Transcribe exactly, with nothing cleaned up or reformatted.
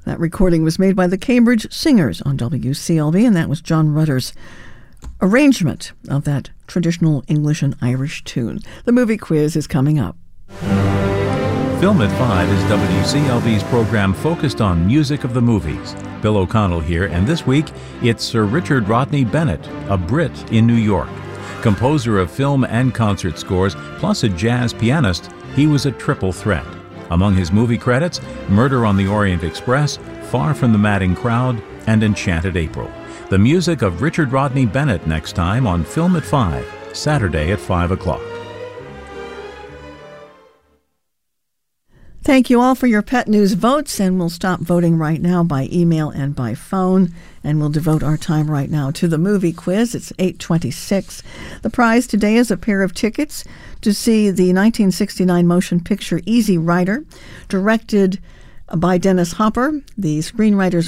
That recording was made by the Cambridge Singers on W C L V, and that was John Rutter's arrangement of that traditional English and Irish tune. The movie quiz is coming up. Film at five is W C L V's program focused on music of the movies. Bill O'Connell here, and this week it's Sir Richard Rodney Bennett, a Brit in New York. Composer of film and concert scores, plus a jazz pianist, he was a triple threat. Among his movie credits, Murder on the Orient Express, Far from the Madding Crowd, and Enchanted April. The music of Richard Rodney Bennett next time on Film at five, Saturday at five o'clock. Thank you all for your Pet News votes, and we'll stop voting right now by email and by phone, and we'll devote our time right now to the movie quiz. It's eight twenty-six. The prize today is a pair of tickets to see the nineteen sixty-nine motion picture Easy Rider, directed by Dennis Hopper. The screenwriters